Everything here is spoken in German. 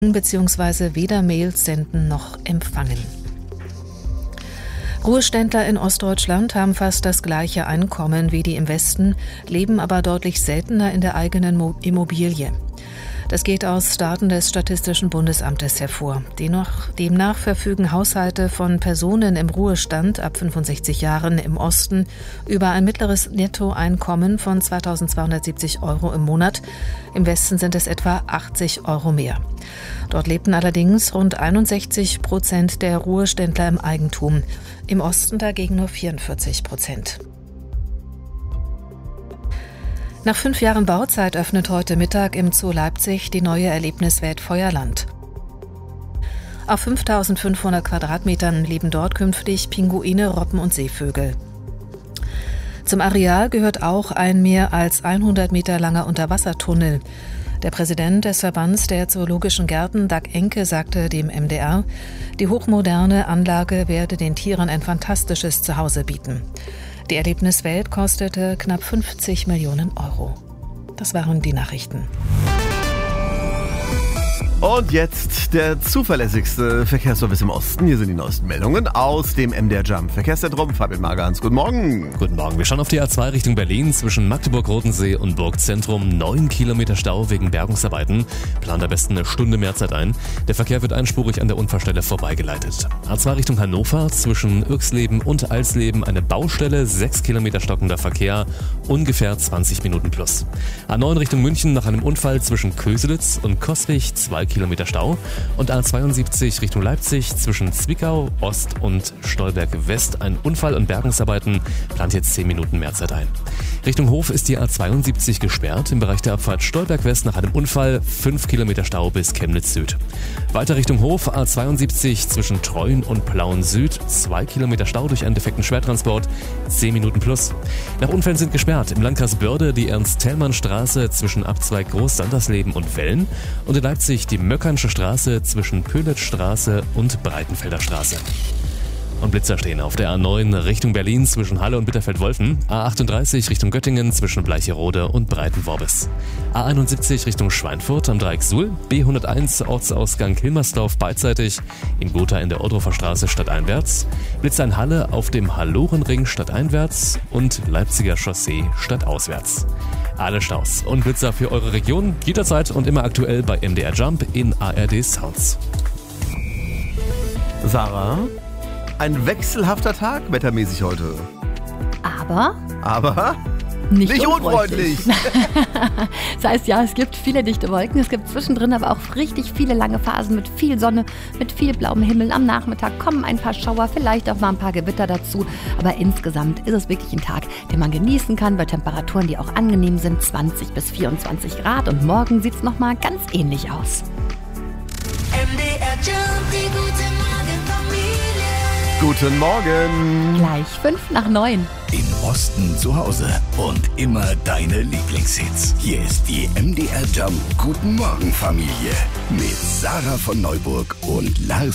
bzw. weder Mails senden noch empfangen. Ruheständler in Ostdeutschland haben fast das gleiche Einkommen wie die im Westen, leben aber deutlich seltener in der eigenen Immobilie. Das geht aus Daten des Statistischen Bundesamtes hervor. Demnach verfügen Haushalte von Personen im Ruhestand ab 65 Jahren im Osten über ein mittleres Nettoeinkommen von 2.270 € im Monat. Im Westen sind es etwa 80 € mehr. Dort lebten allerdings rund 61% der Ruheständler im Eigentum. Im Osten dagegen nur 44%. Nach 5 Jahren Bauzeit öffnet heute Mittag im Zoo Leipzig die neue Erlebniswelt Feuerland. Auf 5.500 Quadratmetern leben dort künftig Pinguine, Robben und Seevögel. Zum Areal gehört auch ein mehr als 100 Meter langer Unterwassertunnel. Der Präsident des Verbands der Zoologischen Gärten, Dag Enke, sagte dem MDR, die hochmoderne Anlage werde den Tieren ein fantastisches Zuhause bieten. Die Erlebniswelt kostete knapp 50 Millionen €. Das waren die Nachrichten. Und jetzt der zuverlässigste Verkehrsservice im Osten. Hier sind die neuesten Meldungen aus dem MDR Jump Verkehrszentrum. Fabian Magans, guten Morgen. Guten Morgen. Wir schauen auf die A2 Richtung Berlin zwischen Magdeburg-Rodensee und Burgzentrum. 9 Kilometer Stau wegen Bergungsarbeiten. Plant am besten eine Stunde mehr Zeit ein. Der Verkehr wird einspurig an der Unfallstelle vorbeigeleitet. A2 Richtung Hannover zwischen Irxleben und Alsleben eine Baustelle. 6 Kilometer stockender Verkehr. Ungefähr 20 Minuten plus. A9 Richtung München nach einem Unfall zwischen Köselitz und Coswig 2 Kilometer Stau und A72 Richtung Leipzig zwischen Zwickau Ost und Stolberg West ein Unfall und Bergungsarbeiten, plant jetzt 10 Minuten mehr Zeit ein. Richtung Hof ist die A72 gesperrt, im Bereich der Abfahrt Stolberg West nach einem Unfall 5 Kilometer Stau bis Chemnitz Süd. Weiter Richtung Hof A72 zwischen Treuen und Plauen Süd 2 Kilometer Stau durch einen defekten Schwertransport, 10 Minuten plus. Nach Unfällen sind gesperrt im Landkreis Börde die Ernst-Thälmann-Straße zwischen Abzweig Groß-Sandersleben und Wellen und in Leipzig die Möckernsche Straße zwischen Pöhlitzstraße und Breitenfelder Straße. Und Blitzer stehen auf der A9 Richtung Berlin zwischen Halle und Bitterfeld-Wolfen, A38 Richtung Göttingen zwischen Bleicherode und Breitenworbis, A71 Richtung Schweinfurt am Dreieck Suhl, B101 Ortsausgang Hilmersdorf beidseitig, in Gotha in der Oldrofer Straße stadteinwärts, Blitzer in Halle auf dem Hallorenring stadteinwärts und Leipziger Chaussee stadtauswärts. Alle Staus und Blitzer für eure Region jederzeit und immer aktuell bei MDR Jump in ARD Sounds. Sarah, ein wechselhafter Tag wettermäßig heute. Aber nicht unfreundlich. Das heißt, ja, es gibt viele dichte Wolken, es gibt zwischendrin aber auch richtig viele lange Phasen mit viel Sonne, mit viel blauem Himmel. Am Nachmittag kommen ein paar Schauer, vielleicht auch mal ein paar Gewitter dazu. Aber insgesamt ist es wirklich ein Tag, den man genießen kann, bei Temperaturen, die auch angenehm sind, 20 bis 24 Grad. Und morgen sieht es nochmal ganz ähnlich aus. MDR Jump, die gute Morgenfamilie. Guten Morgen. Gleich 8:55. Im Osten zu Hause und immer deine Lieblingshits. Hier ist die MDR Jump Guten Morgen Familie mit Sarah von Neuburg und Lars